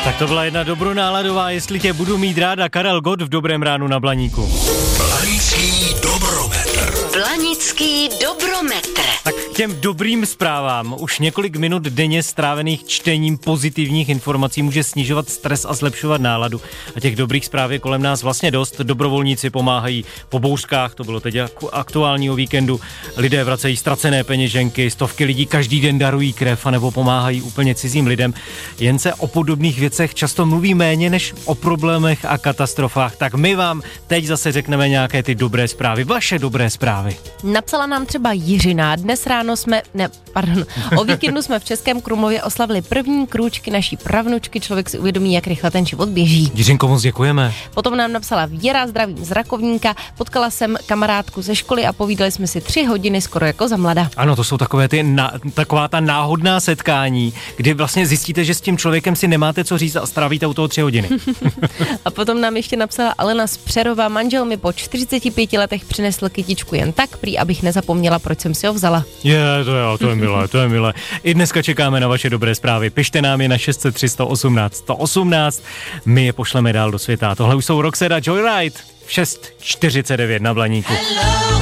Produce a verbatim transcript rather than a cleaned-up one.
Tak to byla jedna dobronáladová, jestli tě budu mít ráda, Karel Gott v Dobrém ránu na Blaníku. Blanický dobrometr. Blanický dobrometr. Tak k těm dobrým zprávám. Už několik minut denně strávených čtením pozitivních informací může snižovat stres a zlepšovat náladu. A těch dobrých zpráv je kolem nás vlastně dost. Dobrovolníci pomáhají po bouřkách, to bylo teď aktuálního víkendu. Lidé vracejí ztracené peněženky, stovky lidí každý den darují krev a nebo pomáhají úplně cizím lidem. Jen se o podobných věcech často mluví méně než o problémech a katastrofách. Tak my vám teď zase řekneme nějaké ty dobré zprávy, vaše dobré zprávy. Napsala nám třeba Jiřina. Dnes ráno jsme, ne, pardon, o víkendu jsme v Českém Krumlově oslavili první krůčky naší pravnučky. Člověk si uvědomí, jak rychle ten život běží. Jiřinko, moc děkujeme. Potom nám napsala Věra, zdravím z Rakovníka. Potkala jsem kamarádku ze školy a povídali jsme si tři hodiny skoro jako za mlada. Ano, to jsou takové ty na, taková ta náhodná setkání, kdy vlastně zjistíte, že s tím člověkem si nemáte co říct a strávíte u toho tři hodiny. A potom nám ještě napsala Alena z Přerova. Manžel mi po čtyřiceti pěti letech přinesl kytičku jen tak, prý abych nezapomněla, proč jsem si ho vzala. Je, to jo, to je milé, to je milé. I dneska čekáme na vaše dobré zprávy. Pište nám je na šest set tři sto osmnáct sto osmnáct. My je pošleme dál do světa. Tohle už jsou Roxette a Joyride v šest čtyřicet devět na Blaníku. Hello.